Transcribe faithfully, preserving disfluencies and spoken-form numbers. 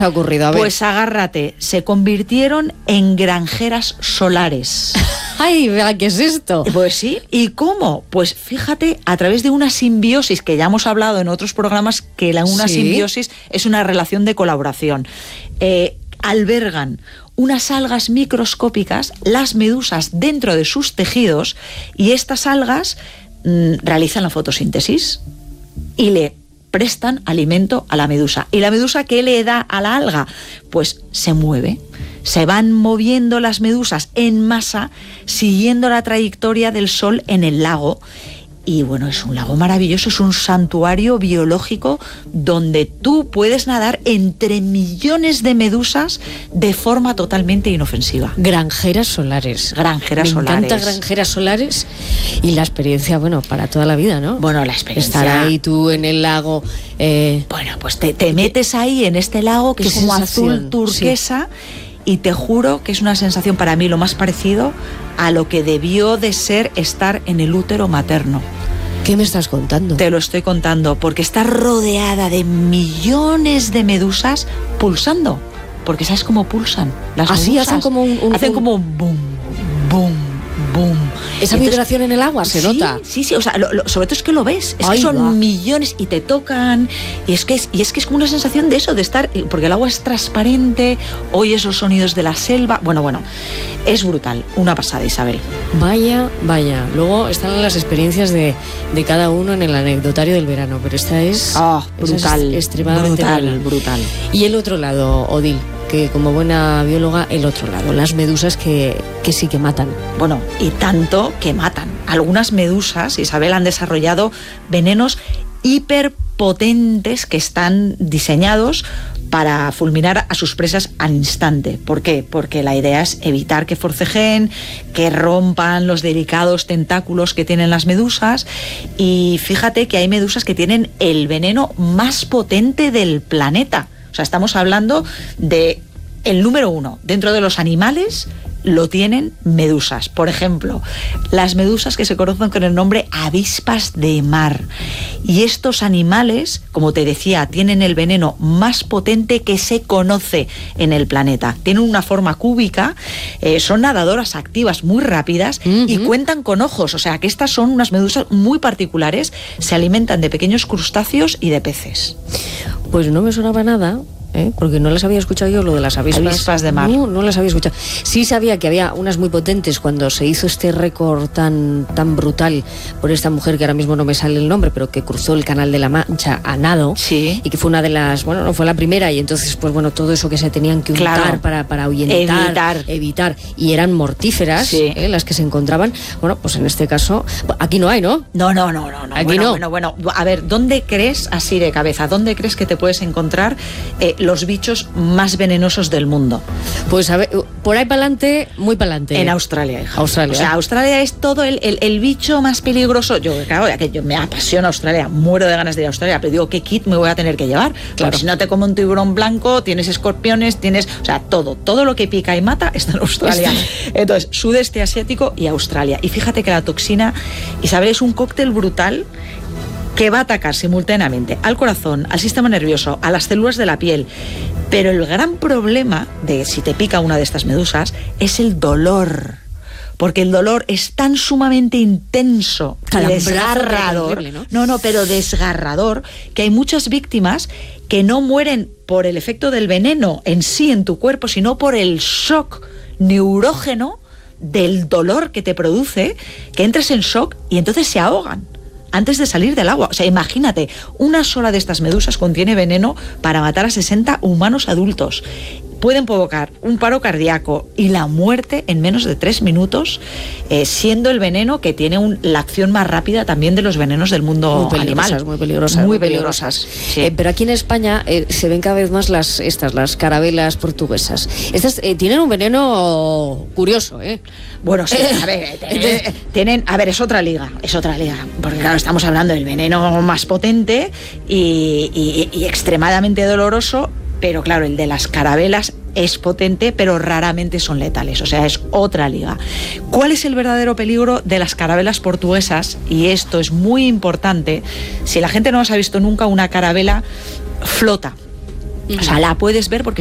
ha ocurrido? A ver. Pues agárrate, se convirtieron en granjeras solares. ¡Ay, vea, qué es esto! Pues sí, ¿y cómo? Pues fíjate, a través de una simbiosis, que ya hemos hablado en otros programas, que la, una ¿Sí? simbiosis es una relación de colaboración. Eh, albergan unas algas microscópicas, las medusas, dentro de sus tejidos, y estas algas mmm, realizan la fotosíntesis y le prestan alimento a la medusa. ¿Y la medusa qué le da a la alga? Pues se mueve. Se van moviendo las medusas en masa, siguiendo la trayectoria del Sol en el lago. Y bueno, es un lago maravilloso, es un santuario biológico donde tú puedes nadar entre millones de medusas de forma totalmente inofensiva. Granjeras solares. Granjeras Me solares. Me encanta granjeras solares y la experiencia, bueno, para toda la vida, ¿no? Bueno, la experiencia... Estar ahí tú en el lago... Eh... Bueno, pues te, te metes ahí en este lago que es como azul turquesa... Sí. Y te juro que es una sensación para mí lo más parecido a lo que debió de ser estar en el útero materno. ¿Qué me estás contando? Te lo estoy contando, porque está rodeada de millones de medusas pulsando. Porque ¿sabes cómo pulsan las medusas? Así hacen como un... un hacen un... como boom, boom, boom. Esa Entonces, vibración en el agua se sí, nota. Sí, sí, o sea, lo, lo, sobre todo es que lo ves. Es Ay, que son va. millones y te tocan. Y es, que es, y es que es como una sensación de eso, de estar... Porque el agua es transparente, oyes los sonidos de la selva. Bueno, bueno, es brutal. Una pasada, Isabel. Vaya, vaya. Luego están las experiencias de, de cada uno en el anecdotario del verano, pero esta es... Oh, brutal. Es extremadamente brutal, buena. brutal. Y el otro lado, Odil, que como buena bióloga, el otro lado, las medusas que, que sí que matan. Bueno, y tanto que matan. Algunas medusas, Isabel, han desarrollado venenos hiperpotentes que están diseñados para fulminar a sus presas al instante. ¿Por qué? Porque la idea es evitar que forcejeen, que rompan los delicados tentáculos que tienen las medusas. Y fíjate que hay medusas que tienen el veneno más potente del planeta. O sea, estamos hablando de el número uno. Dentro de los animales lo tienen medusas. Por ejemplo, las medusas que se conocen con el nombre avispas de mar. Y estos animales, como te decía, tienen el veneno más potente que se conoce en el planeta. Tienen una forma cúbica, eh, son nadadoras activas muy rápidas uh-huh. y cuentan con ojos. O sea, que estas son unas medusas muy particulares. Se alimentan de pequeños crustáceos y de peces. Pues no me sonaba nada. ¿Eh? Porque no las había escuchado yo, lo de las avispas. Avispas de mar. No, no las había escuchado. Sí sabía que había unas muy potentes cuando se hizo este récord tan, tan brutal por esta mujer que ahora mismo no me sale el nombre, pero que cruzó el Canal de la Mancha a nado. Sí. Y que fue una de las, bueno, no fue la primera, y entonces, pues bueno, todo eso que se tenían que untar claro. para, para ahuyentar, evitar. evitar. Y eran mortíferas, sí. ¿eh? Las que se encontraban. Bueno, pues en este caso, aquí no hay, ¿no? No, no, no, no. no. Aquí bueno, no. Bueno, bueno, a ver, ¿dónde crees, así de cabeza, dónde crees que te puedes encontrar eh, los bichos más venenosos del mundo? Pues a ver, por ahí para adelante, muy para adelante. En Australia, hija. Australia. O sea, Australia es todo el, el, el bicho más peligroso. Yo, claro, ya que yo me apasiona Australia, muero de ganas de ir a Australia, pero digo, ¿qué kit me voy a tener que llevar? Claro. Porque si no te come un tiburón blanco, tienes escorpiones, tienes, o sea, todo, todo lo que pica y mata está en Australia. Entonces, sudeste asiático y Australia. Y fíjate que la toxina, Isabel, es un cóctel brutal que va a atacar simultáneamente al corazón, al sistema nervioso, a las células de la piel. Pero el gran problema de si te pica una de estas medusas es el dolor. Porque el dolor es tan sumamente intenso, desgarrador. Terrible, ¿no? no, no, pero desgarrador, que hay muchas víctimas que no mueren por el efecto del veneno en sí en tu cuerpo, sino por el shock neurógeno del dolor que te produce, que entres en shock y entonces se ahogan antes de salir del agua. O sea, imagínate, una sola de estas medusas contiene veneno para matar a sesenta humanos adultos. Pueden provocar un paro cardíaco y la muerte en menos de tres minutos, eh, siendo el veneno que tiene un, la acción más rápida también de los venenos del mundo muy peligrosas, animal. Muy peligrosas. Muy peligrosas. Sí. Eh, pero aquí en España eh, se ven cada vez más las estas, las carabelas portuguesas. Estas eh, tienen un veneno curioso, ¿eh? Bueno, sí, a ver, tienen, tienen, a ver, es otra liga, es otra liga, porque claro, estamos hablando del veneno más potente y, y, y extremadamente doloroso. Pero claro, el de las carabelas es potente, pero raramente son letales. O sea, es otra liga. ¿Cuál es el verdadero peligro de las carabelas portuguesas? Y esto es muy importante. Si la gente no os ha visto nunca, una carabela flota. O sea, la puedes ver porque